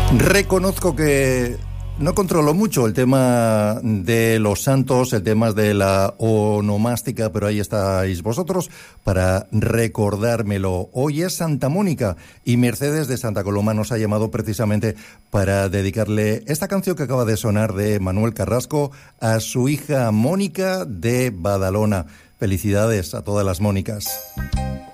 Reconozco que no controlo mucho el tema de los santos, el tema de la onomástica, pero ahí estáis vosotros para recordármelo. Hoy es Santa Mónica y Mercedes de Santa Coloma nos ha llamado precisamente para dedicarle esta canción que acaba de sonar de Manuel Carrasco a su hija Mónica de Badalona. Felicidades a todas las Mónicas.